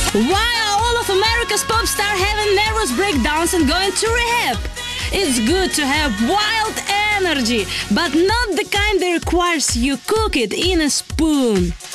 Why are all of America's pop stars having nervous breakdowns and going to rehab? It's good to have wild energy, but not the kind that requires you cook it in a spoon.